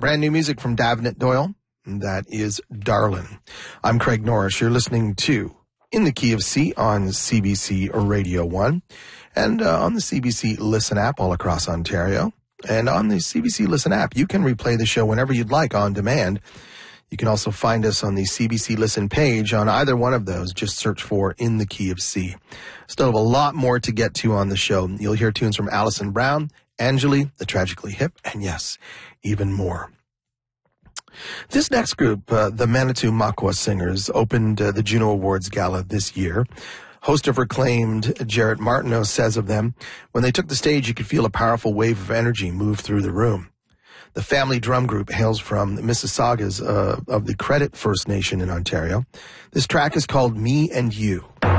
Brand new music from Davenant Doyle. That is Darlin'. I'm Craig Norris. You're listening to In the Key of C on CBC Radio 1 and on the CBC Listen app all across Ontario. And on the CBC Listen app, you can replay the show whenever you'd like on demand. You can also find us on the CBC Listen page on either one of those. Just search for In the Key of C. Still have a lot more to get to on the show. You'll hear tunes from Alison Brown, Angeli, The Tragically Hip, and yes, even more. This next group, the Manitou Makwa Singers, opened the Juno Awards Gala this year. Host of Reclaimed, Jarrett Martineau, says of them, when they took the stage, you could feel a powerful wave of energy move through the room. The family drum group hails from the Mississaugas of the Credit First Nation in Ontario. This track is called Me and You.